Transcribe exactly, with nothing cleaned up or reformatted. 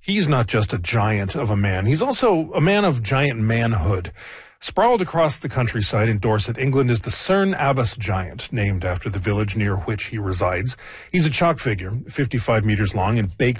He's not just a giant of a man. He's also a man of giant manhood. Sprawled across the countryside in Dorset, England, is the Cerne Abbas giant, named after the village near which he resides. He's a chalk figure, fifty-five meters long and baked